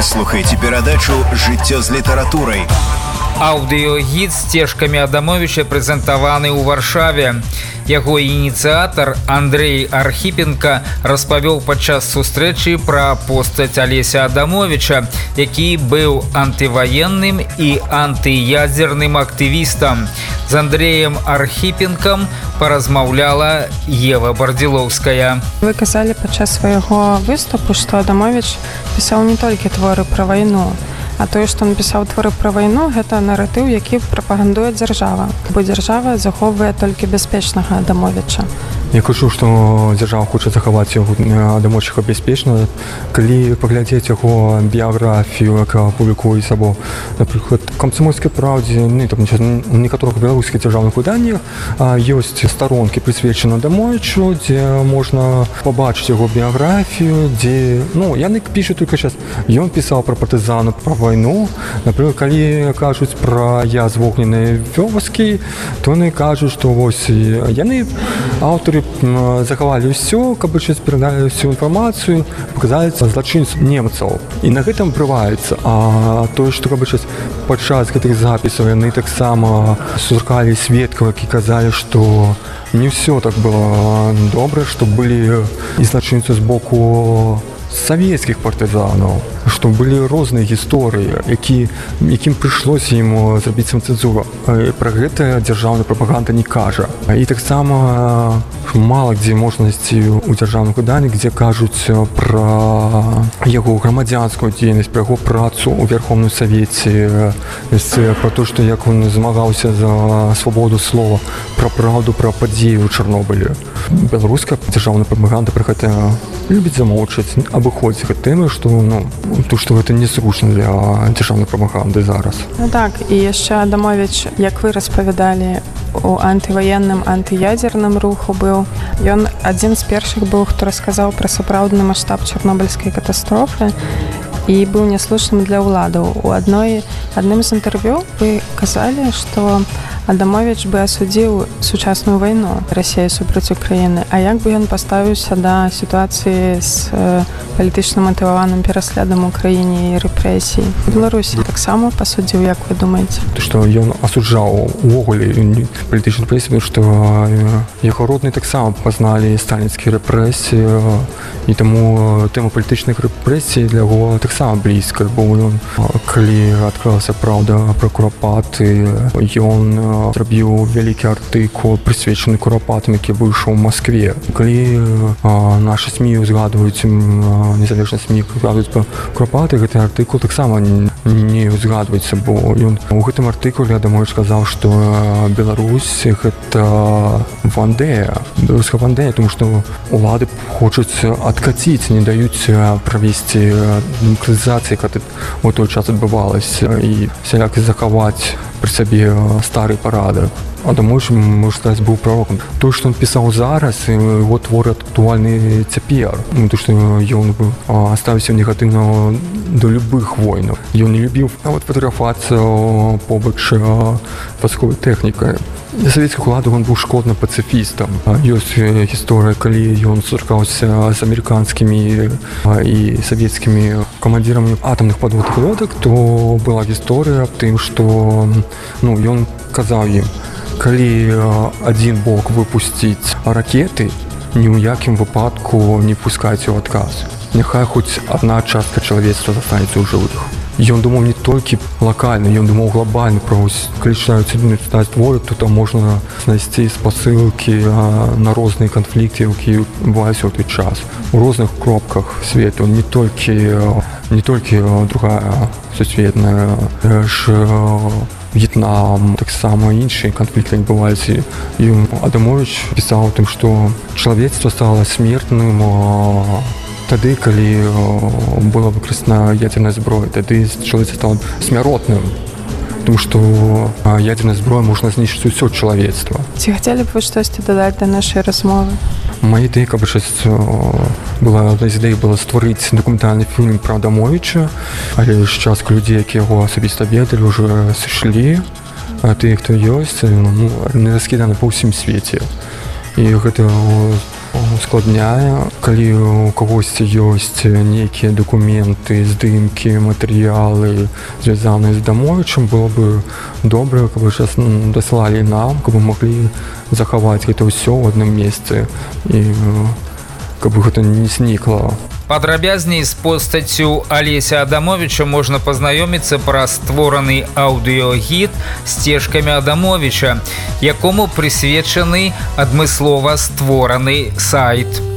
слухаеце перадачу «Жыццё з літаратурай». Аўдыёгід «Сцежкамі Адамовіча» прэзентаваны ў Варшаве. Яго ініцыятар Андрэй Архіпенка распавёў падчас сустрэчы пра постаць Алеся Адамовіча, які быў антываенным і антыядзерным актывістам. З Андрэем Архіпенкам паразмаўляла Ева Бардзілоўская. Вы казалі падчас свайго выступу, што Адамовіч пісаў не толькі творы пра вайну, а тое, што ён пісаў творы пра вайну, гэта наратыў, які прапагандуе дзяржава. Бо дзяржава захоўвае толькі бяспечнага Адамовіча. Я кажу, што дзяржава хоча захаваць яго Адамовіча бяспечна. Калі паглядзець яго біяграфію, яка публікуецца або, напрыклад, «Камсамольскай правдзе», у некаторых беларускіх дзяржаўных выданнях ёсць старонкі, прысвечаны Адамовічу, дзе можна пабачыць яго біяграфію, дзе, яны пішуць толькі час. Ён пісаў пра партызанаў, пра вайну. Напрыклад, калі кажуць пра «Я з вогненнай вёскі», то яны кажуць, што вось яны, аўтары, захавалі ўсё, каб перадалі ўсю інфармацыю, паказалі злачынцаў немцаў. І на гэтым прываецца. А тое, што падчас гэтых запісаў яны таксама сустракалі сведкаў, які казалі, што не ўсё так было добра, што былі і злачынцы з боку савецкіх партызанаў, што былі розныя гісторыі, якім прыйшлося ім зрабіць самацэнзуру. Пра гэта дзяржаўная прапаганда не кажа. І таксама мала дзе можна знайсці ў дзяржаўных выданнях, дзе кажуць пра яго грамадзянскую дзейнасць, пра яго працу ў Верховным Савеце, пра то, што як ён змагаўся за свабоду слова, пра праўду, пра падзеі ў Чарнобылі. Беларуская дзяржаўная прапаганда пра гэта любіць замоўчаць, абыходзіць гэтай тэмы, што гэта незручна для дзяржаўнай прапаганды зараз. Так, і яшчэ Адамовіч, як вы распавядалі, у антываенным, антыядзерным руху быў. Ён адзін з першых быў, хто расказаў пра сапраўдны маштаб чарнобыльскай катастрофы і быў няслушным для ўладаў. У адным з інтэрв'ю вы казалі, што Адамовіч бы асудзіў сучасную вайну Расіі супраць Украіны, а як бы ён паставіўся да сітуацыі з палітычна матываваным пераследам у краіне і рэпрэсій? Беларусі таксама пасудзіў, як вы думаеце? Што ён асуджаў увогуле палітычную рэпрэсію, што яго родныя таксама пазналі сталінскія рэпрэсіі, і таму тэма палітычных рэпрэсій для яго таксама блізкая, бо ён, калі адкрылася праўда пра курапаты, ён зрабіў вялікі артыкул, прысвечаны курапатам, які выйшаў у Маскве. Калі нашы СМІ узгадваюць, незалежныя СМІ узгадваюць пра курапаты, гэты артыкул таксама не узгадваецца, бо ён у гэтым артыкуле Адамовіч сказаў, што Беларусь гэта Вандея, беларуская Вандея, тому што улады хочуць адкаціць, не даюць правесці дэмакратызацыі, яка ў той час адбывалася, і сяляк захаваць пры сабе стары парадак. Адамовіч, можна сказаць, быў пророкам. Тое, што ён пісаў зараз, яго творы актуальны цяпер. То, што ён ставіўся негатыўна да любых войнаў. Ён не любіў нават фатаграфавацца побач вайсковай тэхнікай. Для савецкіх уладаў ён быў шкодным пацыфістам. Ёсць гісторыя, калі ён сустракаўся з амерыканскімі і савецкімі камандзірамі атамных падводных лодак, то была гісторыя аб тым, што ён казаў ім, калі адзін бок выпусціць ракеты, ні ў якім выпадку не пускайце ў адказ. Няхай хоць адна частка чалавецтва застанецца ў жывых. Ён думаў не толькі лакальна, ён думаў глобальна. Калі чытаць творы, то там можна знайсці спасылкі на розныя канфлікты, якія бываюць у той час. У розных кропках свету, не толькі другая сусветная, В'етнам, таксама іншыя канфлікты адбываліся. І Адамовіч пісаў о тым, што чалавецтва стала смертным тады, калі была выкарыстана ядзерная зброя, тады чалавецтва стала смяротным, тому што ядзерная зброя можна знішчыць усё чалавецтва. Ці хацелі б вы штосьці дадаць да нашай размовы? Моя ідэя, была стварыць дакументальны фільм пра Адамовіча, але частка людзей, які яго асабіста ведалі, ўжо сышлі, а тыя, хто ёсць, не раскіданы па ўсім свеце. І гэта ускладняе. Калі у кагосьці ёсць нейкія дакументы, здымкі, матэрыялы, звязаныя з Адамовічам, было бы добра, каб вы сейчас даслалі нам, каб мы маглі захаваць гэта ўсё ў адным месцы і каб гэта не знікла. Падрабязней з постаццю Алеся Адамовіча можна пазнаёміцца праз створаны аўдыёгід «Сцежкамі Адамовіча», якому прысвечаны адмыслова створаны сайт.